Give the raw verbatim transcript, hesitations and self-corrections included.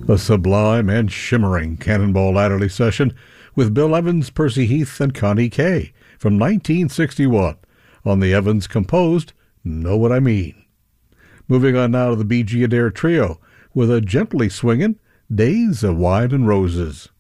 A sublime and shimmering Cannonball Adderley session with Bill Evans, Percy Heath, and Connie Kay from nineteen sixty-one on the Evans-composed Know What I Mean. Moving on now to the B G Adair Trio with a gently swinging Days of Wine and Roses.